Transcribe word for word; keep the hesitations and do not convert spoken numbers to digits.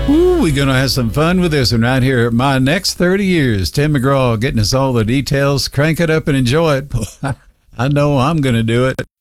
Ooh, we're going to have some fun with this one right here. My next thirty years, Tim McGraw getting us all the details. Crank it up and enjoy it. I know I'm going to do it.